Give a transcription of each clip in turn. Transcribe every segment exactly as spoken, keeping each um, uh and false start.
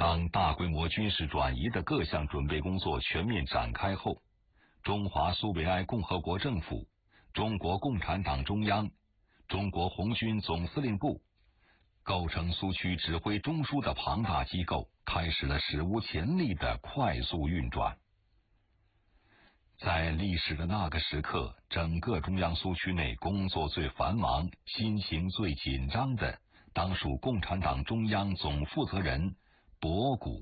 当大规模军事转移的各项准备工作全面展开后，中华苏维埃共和国政府、中国共产党中央、中国红军总司令部构成苏区指挥中枢的庞大机构开始了史无前例的快速运转。在历史的那个时刻，整个中央苏区内工作最繁忙、心情最紧张的，当属共产党中央总负责人博古。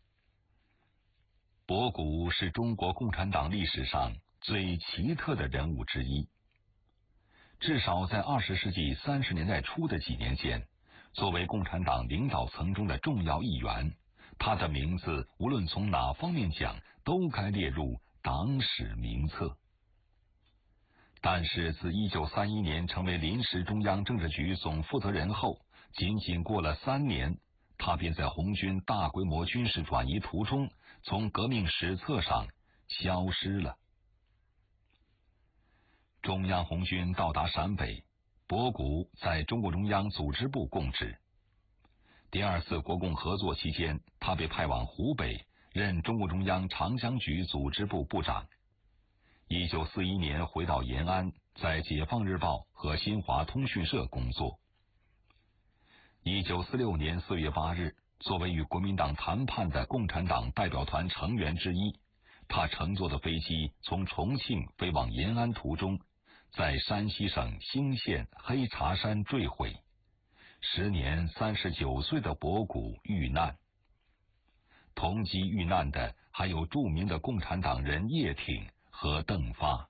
博古是中国共产党历史上最奇特的人物之一。至少在二十世纪三十年代初的几年间，作为共产党领导层中的重要一员，他的名字无论从哪方面讲，都该列入党史名册。但是自一九三一年成为临时中央政治局总负责人后，仅仅过了三年，他便在红军大规模军事转移途中从革命史册上消失了。中央红军到达陕北，博古在中共中央组织部供职。第二次国共合作期间，他被派往湖北，任中共中央长江局组织部部长。一九四一年回到延安，在解放日报和新华通讯社工作。一九四六年四月八日，作为与国民党谈判的共产党代表团成员之一，他乘坐的飞机从重庆飞往延安途中，在山西省兴县黑茶山坠毁。时年三十九岁的博古遇难。同机遇难的还有著名的共产党人叶挺和邓发。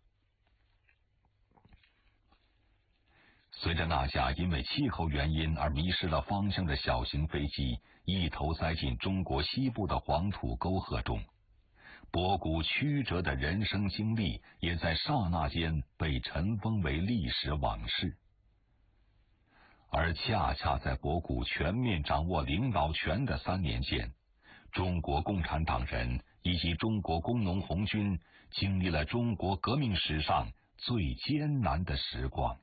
随着那架因为气候原因而迷失了方向的小型飞机一头栽进中国西部的黄土沟壑中，博古曲折的人生经历也在刹那间被尘封为历史往事。而恰恰在博古全面掌握领导权的三年间，中国共产党人以及中国工农红军经历了中国革命史上最艰难的时光。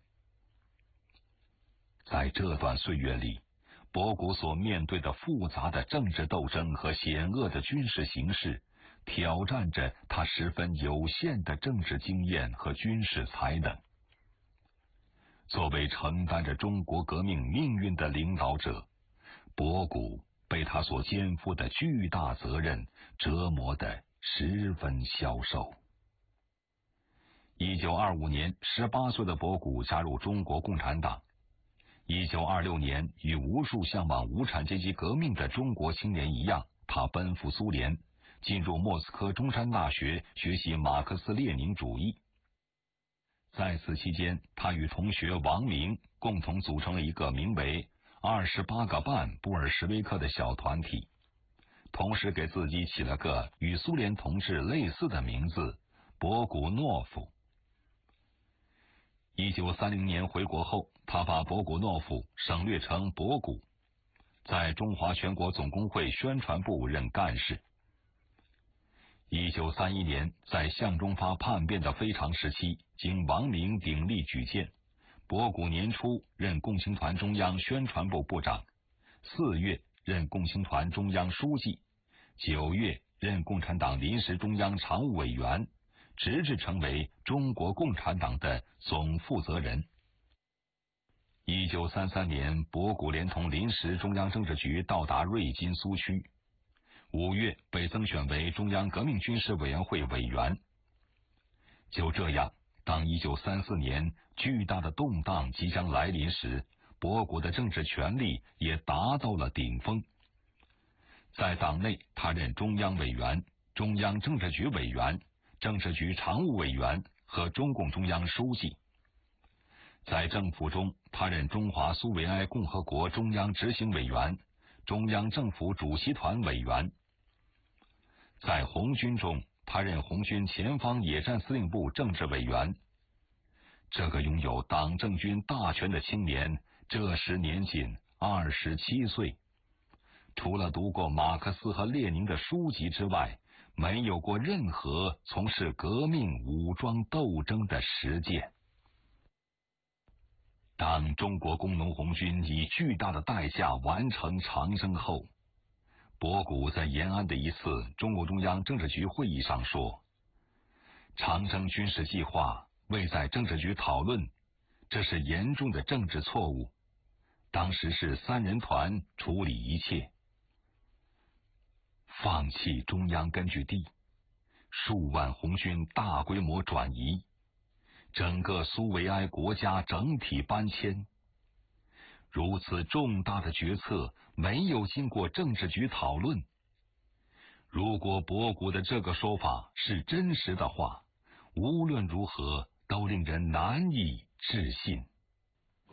在这段岁月里，博古所面对的复杂的政治斗争和险恶的军事形势，挑战着他十分有限的政治经验和军事才能。作为承担着中国革命命运的领导者，博古被他所肩负的巨大责任折磨得十分消瘦。一九二五年，十八岁的博古加入中国共产党。一九二六年，与无数向往无产阶级革命的中国青年一样，他奔赴苏联，进入莫斯科中山大学学习马克思列宁主义。在此期间，他与同学王明共同组成了一个名为二十八个半布尔什维克的小团体，同时给自己起了个与苏联同志类似的名字博古诺夫。一九三零年回国后，他把博古诺夫省略成博古，在中华全国总工会宣传部任干事。一九三一年，在向忠发叛变的非常时期，经王明鼎力举荐，博古年初任共青团中央宣传部部长，四月任共青团中央书记，九月任共产党临时中央常务委员，直至成为中国共产党的总负责人。一九三三年，博古连同临时中央政治局到达瑞金苏区，五月被增选为中央革命军事委员会委员。就这样，当一九三四年巨大的动荡即将来临时，博古的政治权力也达到了顶峰。在党内，他任中央委员、中央政治局委员、政治局常务委员和中共中央书记。在政府中，他任中华苏维埃共和国中央执行委员、中央政府主席团委员。在红军中，他任红军前方野战司令部政治委员。这个拥有党政军大权的青年，这时年仅二十七岁，除了读过马克思和列宁的书籍之外，没有过任何从事革命武装斗争的实践。当中国工农红军以巨大的代价完成长征后， 博古在延安的一次中共中央政治局会议上说，长征军事计划未在政治局讨论，这是严重的政治错误。当时是三人团处理一切，放弃中央根据地，数万红军大规模转移，整个苏维埃国家整体搬迁。如此重大的决策没有经过政治局讨论。如果博古的这个说法是真实的话，无论如何都令人难以置信。